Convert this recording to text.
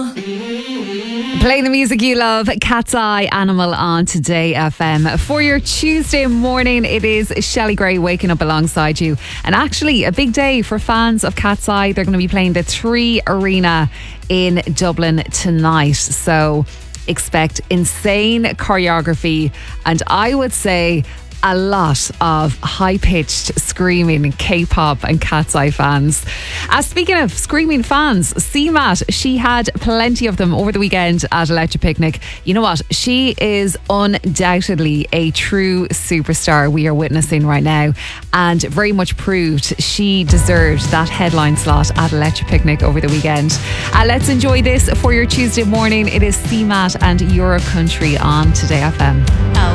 Playing the music you love, Cat's Eye Animal on Today FM. For your Tuesday morning, it is Shelley Gray waking up alongside you. And actually, a big day for fans of Cat's Eye. They're going to be playing the 3 Arena in Dublin tonight. So expect insane choreography and I would say a lot of high-pitched screaming K-pop and Cat's Eye fans. Speaking of screaming fans, CMAT, she had plenty of them over the weekend at Electric Picnic. You know what? She is undoubtedly a true superstar we are witnessing right now, and very much proved she deserved that headline slot at Electric Picnic over the weekend. Let's enjoy this for your Tuesday morning. It is CMAT and Your Country on Today FM.